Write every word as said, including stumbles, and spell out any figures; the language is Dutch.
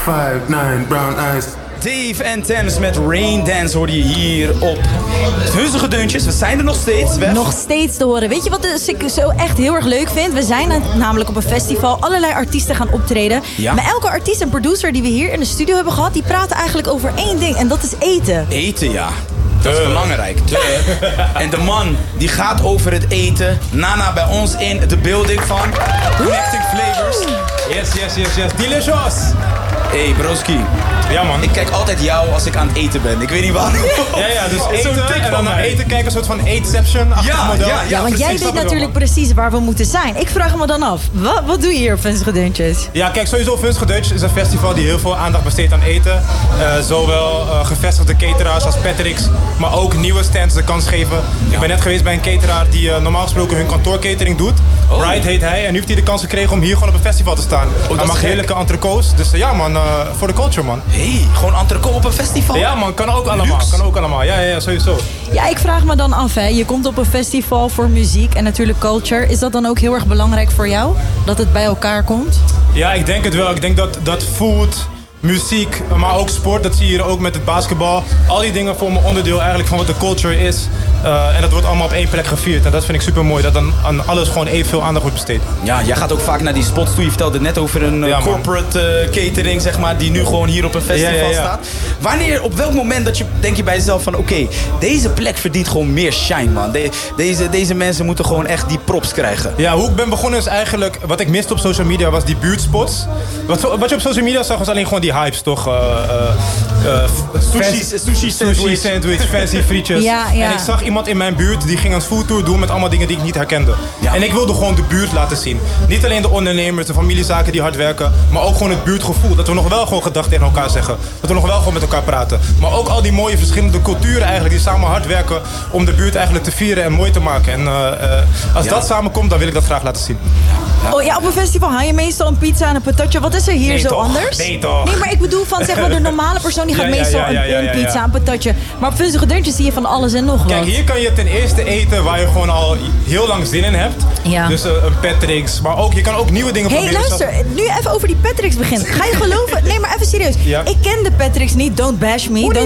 five nine brown eyes. Dave en Thames met Rain Dance hoorde je hier op Vunzige Deuntjes. We zijn er nog steeds, Wef. Nog steeds te horen. Weet je wat dus ik zo echt heel erg leuk vind? We zijn namelijk op een festival. Allerlei artiesten gaan optreden. Ja. Maar elke artiest en producer die we hier in de studio hebben gehad, die praten eigenlijk over één ding. En dat is eten. Eten, ja. Dat is belangrijk. De. En de man die gaat over het eten. Nana bij ons in de building van Connecting Flavors. Yes, yes, yes, yes. Delicious! Hey broski. Ja man. Ik kijk altijd jou als ik aan het eten ben. Ik weet niet waarom. Ja, ja, dus Is zo'n eten tik en van dan naar mij. eten kijken, een soort van eatception-achtig Ja, model. ja, ja. Ja, want jij precies, weet snap ik wel, natuurlijk man. precies waar we moeten zijn. Ik vraag me dan af, wat, wat doe je hier op Vunzige Deuntjes? Ja, kijk, sowieso Vunzige Deuntjes is een festival die heel veel aandacht besteedt aan eten. Uh, zowel uh, gevestigde cateraars als Patrick's, maar ook nieuwe stands de kans geven. Ik ben net geweest bij een cateraar die uh, normaal gesproken hun kantoorcatering doet. Oh. Bright heet hij en nu heeft hij de kans gekregen om hier gewoon op een festival te staan. dat hij is mag gek. heerlijke entrecots, dus uh, ja man, uh, voor de culture man. Hey, gewoon entrecote op een festival? Ja man, kan ook allemaal, Luxe. kan ook allemaal, ja, ja, ja, sowieso. Ja, ik vraag me dan af, hè. Je komt op een festival voor muziek en natuurlijk culture. Is dat dan ook heel erg belangrijk voor jou? Dat het bij elkaar komt? Ja, ik denk het wel. Ik denk dat, dat food, muziek, maar ook sport, dat zie je hier ook met het basketbal. Al die dingen vormen onderdeel eigenlijk van wat de culture is. Uh, en dat wordt allemaal op één plek gevierd. En dat vind ik super mooi, dat dan aan alles gewoon evenveel aandacht wordt besteed. Ja, jij gaat ook vaak naar die spots toe. Je vertelde net over een uh, Ja, man. corporate uh, catering, zeg maar, die nu gewoon hier op een festival Ja, ja, ja. staat. Wanneer, op welk moment dat je, denk je bij jezelf van, oké, okay, deze plek verdient gewoon meer shine, man. De, deze, deze mensen moeten gewoon echt die props krijgen. Ja, hoe ik ben begonnen is eigenlijk, wat ik miste op social media was die buurtspots. Wat, wat je op social media zag was alleen gewoon die hypes, toch? Uh, uh, uh, Sushi, fancy- sushi sandwich. sushi sandwich, fancy frietjes. Ja, ja. En ik zag iemand in mijn buurt, die ging een foodtour doen met allemaal dingen die ik niet herkende. Ja. En ik wilde gewoon de buurt laten zien. Niet alleen de ondernemers, de familiezaken die hard werken, maar ook gewoon het buurtgevoel. Dat we nog wel gewoon gedachten tegen elkaar zeggen. Dat we nog wel gewoon met elkaar praten. Maar ook al die mooie verschillende culturen eigenlijk, die samen hard werken om de buurt eigenlijk te vieren en mooi te maken. En uh, uh, als Ja. dat samenkomt, dan wil ik dat graag laten zien. Oh ja, op een festival haal je meestal een pizza en een patatje. Wat is er hier Nee, zo toch? anders? Nee, toch? Nee, maar ik bedoel van zeg maar de normale persoon die gaat Ja, ja, meestal ja, ja, ja, een, ja, een pizza, ja. een patatje. Maar op Vunzige Deuntjes zie je van alles en nog wat. Kijk, hier kan je ten eerste eten waar je gewoon al heel lang zin in hebt. Ja. Dus uh, een Patrick's, maar ook, je kan ook nieuwe dingen Hé, hey, proberen. luister, nu even over die Patrick's beginnen. Ga je geloven? Nee, maar even serieus. Ja. Ik ken de Patrick's niet, don't bash me. Don't